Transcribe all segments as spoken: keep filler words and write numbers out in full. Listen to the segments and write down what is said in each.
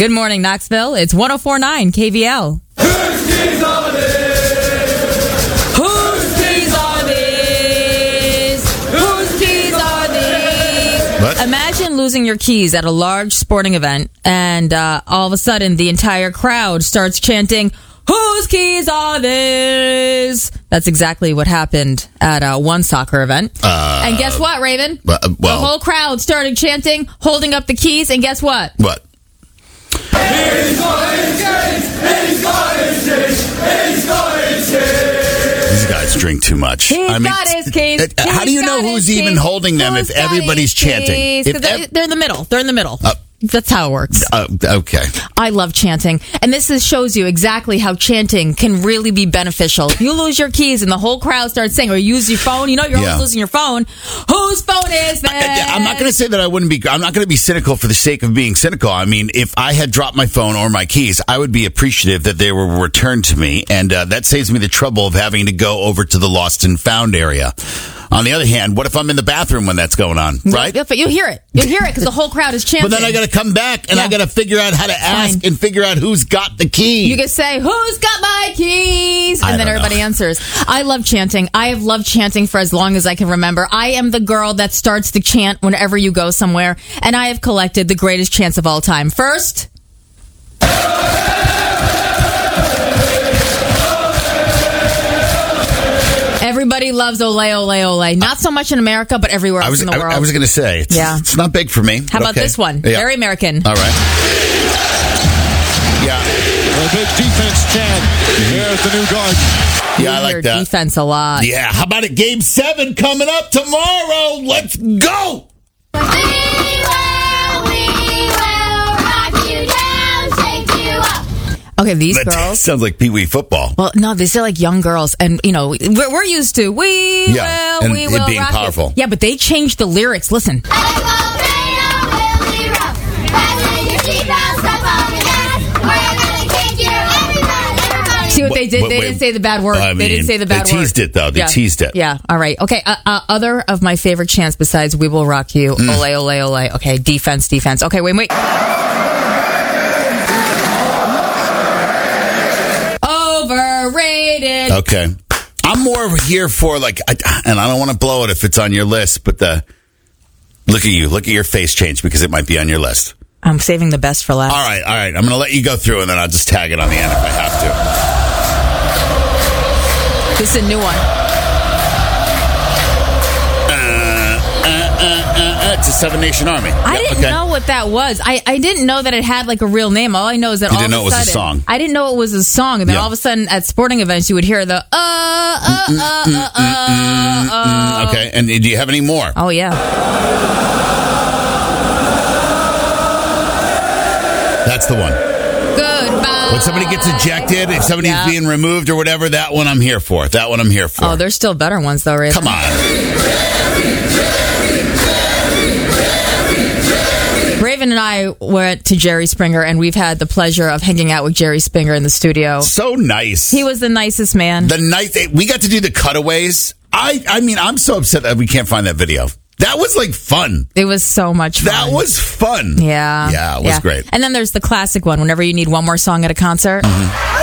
Good morning, Knoxville. It's one oh four point nine K V L. Whose keys are these? Whose keys are these? Whose keys are these? What? Imagine losing your keys at a large sporting event, and uh, all of a sudden the entire crowd starts chanting, "Whose keys are these?" That's exactly what happened at uh, one soccer event. Uh, and guess what, Raven? uh, well- the whole crowd started chanting, holding up the keys, and guess what? What? He's got his keys! He's got his keys! He's got his keys! These guys drink too much. He's got his keys. uh, How He's do you know got who's his even keys. holding them Who's if got everybody's his chanting? keys? If 'Cause they're, ev- they're in the middle. They're in the middle. Uh, That's how it works. uh, okay. I love chanting. And this is, shows you exactly how chanting can really be beneficial. If you lose your keys and the whole crowd starts saying, or you use your phone, you know you're Yeah. always losing your phone. Whose phone is this? I, I'm not going to say that I wouldn't be. I'm not going to be cynical for the sake of being cynical. I mean, if I had dropped my phone or my keys, I would be appreciative that they were returned to me, and uh, that saves me the trouble of having to go over to the lost and found area. On the other hand, what if I'm in the bathroom when that's going on, right? You'll, you'll hear it. You'll hear it because the whole crowd is chanting. But then I got to come back and Yeah. I got to figure out how to ask fine. and figure out who's got the key. You can say, "Who's got my keys?" And I then don't everybody know. answers. I love chanting. I have loved chanting for as long as I can remember. I am the girl that starts the chant whenever you go somewhere, and I have collected the greatest chants of all time. First, everybody loves Ole, Ole, Ole. Not so much in America, but everywhere else I was, in the I, world. I was going to say, it's, Yeah. it's not big for me. How about Okay. this one? Yeah. Very American. All right. Yeah. A big defense chant here at the new garden. Yeah, I You like hear that. defense a lot. Yeah. How about it? Game seven coming up tomorrow. Let's go. We will, we will rock you down, shake you up. Okay, these That girls. sounds like Pee Wee football. Well, no, these are like young girls, and you know we're, we're used to we Yeah, will, and we it will being rock powerful. You. Yeah, but they changed the lyrics. Listen, And a volcano will be rough. Fasten your seatbelts, step on the gas. We're gonna kick you, everybody, everybody. see what they did? Wait, they wait. didn't say the bad word. I they mean, didn't say the bad they word. teased it, though. They yeah. teased it. Yeah. All right. Okay. Uh, uh, other of my favorite chants besides "We Will Rock You," Mm. ole, ole, ole. Okay, defense, defense. Okay, wait, wait. Overrated. Okay. I'm more here for like, I, and I don't want to blow it if it's on your list, but the look at you, look at your face change because it might be on your list. I'm saving the best for last. All right, all right. I'm going to let you go through and then I'll just tag it on the end if I have to. This is a new one. It's a Seven Nation Army. I Yeah, didn't okay. know what that was. I, I didn't know that it had like a real name. All I know is that You all didn't of know it was a sudden, song. I didn't know it was a song, and then Yeah. all of a sudden at sporting events you would hear the uh uh uh uh uh. uh. Okay, and do you have any more? Oh yeah. That's the one. Goodbye. When somebody gets ejected, if somebody's Yeah. being removed or whatever, that one I'm here for. That one I'm here for. Oh, there's still better ones though, Raven. Come on. Raven and I went to Jerry Springer, and we've had the pleasure of hanging out with Jerry Springer in the studio. So nice. He was the nicest man. The night they, we got to do the cutaways. I, I mean, I'm so upset that we can't find that video. That was like fun. It was so much fun. That was fun. Yeah. Yeah, it was great. And then there's the classic one, whenever you need one more song at a concert. Mm-hmm.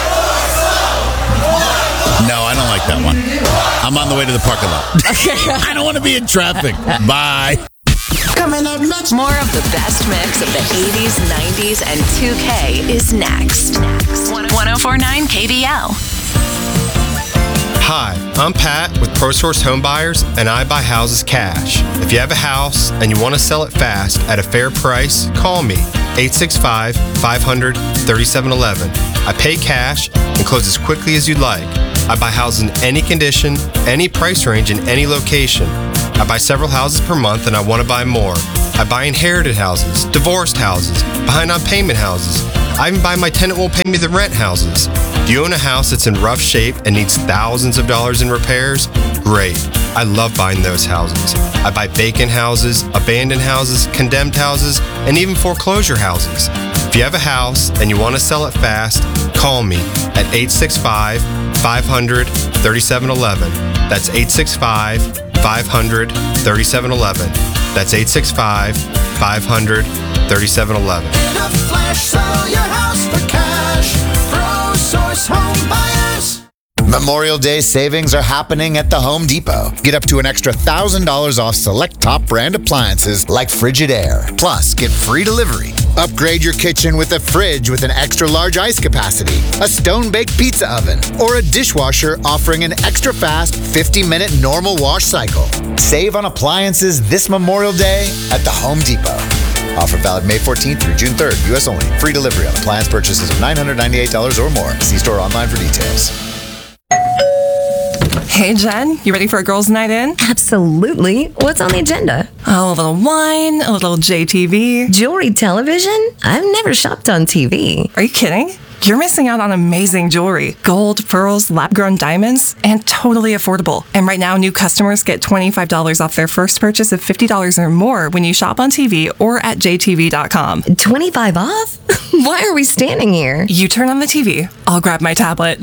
No, I don't like that one. I'm on the way to the parking lot. I don't want to be in traffic. Bye. Coming up next. More of the best mix of the eighties, nineties, and two K is next. one oh four point nine K V L. Hi, I'm Pat with ProSource Home Buyers, and I buy houses cash. If you have a house and you want to sell it fast at a fair price, call me, eight six five, five hundred, thirty-seven eleven. I pay cash and close as quickly as you'd like. I buy houses in any condition, any price range, in any location. I buy several houses per month and I want to buy more. I buy inherited houses, divorced houses, behind on payment houses. I even buy my tenant won't pay me the rent houses. Do you own a house that's in rough shape and needs thousands of dollars in repairs? Great. I love buying those houses. I buy vacant houses, abandoned houses, condemned houses, and even foreclosure houses. If you have a house and you want to sell it fast, call me at eight six five, five hundred, thirty-seven eleven. That's eight six five, five hundred, thirty-seven eleven. That's eight six five, five hundred, thirty-seven eleven. In a flash, sell your house for cash. ProSource Home Buyers. Memorial Day savings are happening at the Home Depot. Get up to an extra one thousand dollars off select top brand appliances like Frigidaire. Plus, get free delivery. Upgrade your kitchen with a fridge with an extra large ice capacity, a stone-baked pizza oven, or a dishwasher offering an extra fast fifty minute normal wash cycle. Save on appliances this Memorial Day at the Home Depot. Offer valid May fourteenth through June third, U S only. Free delivery on appliance purchases of nine hundred ninety-eight dollars or more. See store online for details. Hey, Jen, you ready for a girls' night in? Absolutely. What's on the agenda? Oh, a little wine, a little J T V. Jewelry television? I've never shopped on T V. Are you kidding? You're missing out on amazing jewelry. Gold, pearls, lab-grown diamonds, and totally affordable. And right now, new customers get twenty-five dollars off their first purchase of fifty dollars or more when you shop on T V or at j t v dot com. twenty-five off? Why are we standing here? You turn on the T V. I'll grab my tablet.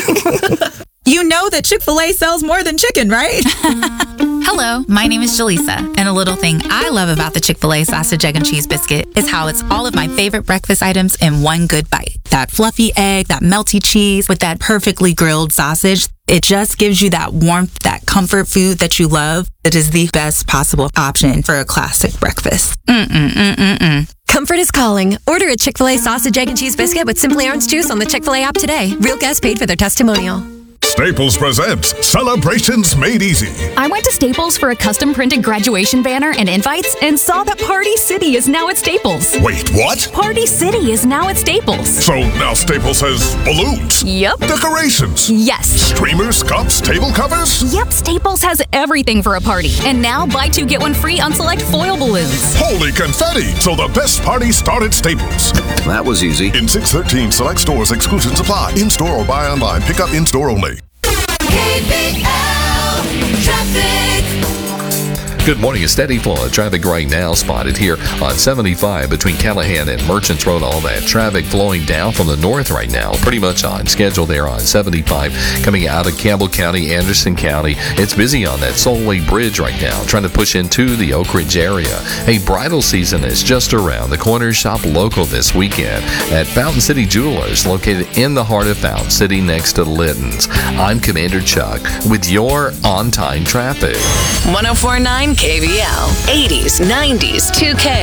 You know that Chick-fil-A sells more than chicken, right? Hello, my name is Jaleesa, and a little thing I love about the Chick-fil-A sausage, egg, and cheese biscuit is how it's all of my favorite breakfast items in one good bite. That fluffy egg, that melty cheese with that perfectly grilled sausage. It just gives you that warmth, that comfort food that you love. It is the best possible option for a classic breakfast. Mm-mm-mm-mm-mm. Comfort is calling. Order a Chick-fil-A sausage, egg, and cheese biscuit with Simply Orange Juice on the Chick-fil-A app today. Real guests paid for their testimonial. Staples presents Celebrations Made Easy. I went to Staples for a custom printed graduation banner and invites and saw that Party City is now at Staples. Wait, what? Party City is now at Staples. So now Staples has balloons? Yep. Decorations? Yes. Streamers, cups, table covers? Yep, Staples has everything for a party. And now buy two, get one free on select foil balloons. Holy confetti! So the best party started at Staples. That was easy. In six thirteen select stores, exclusions apply. In-store or buy online. Pick up in-store only. K B L Traffic. Good morning. A steady flow of traffic right now spotted here on seventy-five between Callahan and Merchants Road. All that traffic flowing down from the north right now. Pretty much on schedule there on seventy-five. Coming out of Campbell County, Anderson County. It's busy on that Solway Bridge right now, trying to push into the Oak Ridge area. Hey, bridal season is just around the corner. Shop local this weekend at Fountain City Jewelers, located in the heart of Fountain City next to Litton's. I'm Commander Chuck with your on-time traffic. one oh four point nine K B L, eighties, nineties, two K.